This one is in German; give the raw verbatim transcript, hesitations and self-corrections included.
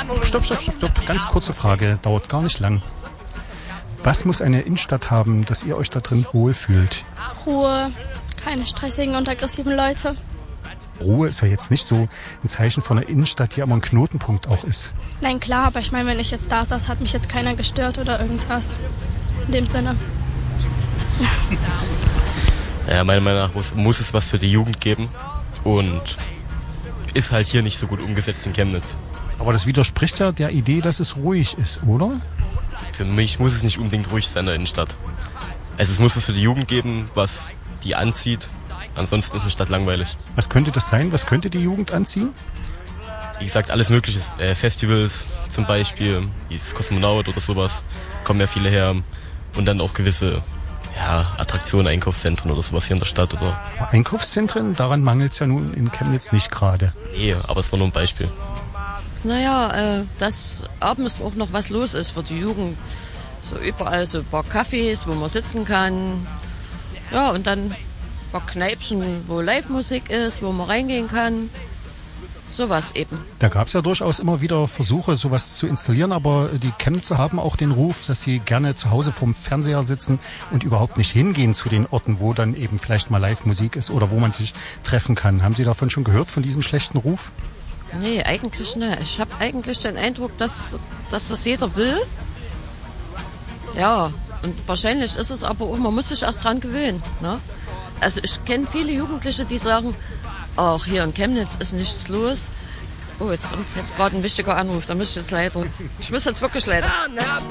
Stopp, stopp, stopp, stopp. Ganz kurze Frage, dauert gar nicht lang. Was muss eine Innenstadt haben, dass ihr euch da drin wohlfühlt? Ruhe, keine stressigen und aggressiven Leute. Ruhe ist ja jetzt nicht so ein Zeichen von einer Innenstadt, die aber ein Knotenpunkt auch ist. Nein, klar, aber ich meine, wenn ich jetzt da saß, hat mich jetzt keiner gestört oder irgendwas. In dem Sinne. Ja, meiner Meinung nach muss, muss es was für die Jugend geben und ist halt hier nicht so gut umgesetzt in Chemnitz. Aber das widerspricht ja der Idee, dass es ruhig ist, oder? Für mich muss es nicht unbedingt ruhig sein in der Innenstadt. Also es muss was für die Jugend geben, was die anzieht. Ansonsten ist eine Stadt langweilig. Was könnte das sein? Was könnte die Jugend anziehen? Wie gesagt, alles Mögliche. Äh, Festivals zum Beispiel, wie das Kosmonaut oder sowas, kommen ja viele her. Und dann auch gewisse ja, Attraktionen, Einkaufszentren oder sowas hier in der Stadt. Oder Einkaufszentren? Daran mangelt es ja nun in Chemnitz nicht gerade. Nee, aber es war nur ein Beispiel. Naja, äh, dass abends auch noch was los ist für die Jugend. So überall so ein paar Cafés, wo man sitzen kann. Ja, und dann ein paar Kneipchen, wo Live-Musik ist, wo man reingehen kann. Sowas eben. Da gab es ja durchaus immer wieder Versuche, sowas zu installieren, aber die Chemnitzer haben auch den Ruf, dass sie gerne zu Hause vorm Fernseher sitzen und überhaupt nicht hingehen zu den Orten, wo dann eben vielleicht mal Live-Musik ist oder wo man sich treffen kann. Haben Sie davon schon gehört, von diesem schlechten Ruf? Nee, eigentlich nicht. Ich habe eigentlich den Eindruck, dass, dass das jeder will. Ja, und wahrscheinlich ist es aber auch, man muss sich erst dran gewöhnen. Ne? Also ich kenne viele Jugendliche, die sagen, ach, hier in Chemnitz ist nichts los. Oh, jetzt kommt jetzt gerade ein wichtiger Anruf, da muss ich jetzt leider, ich muss jetzt wirklich leider.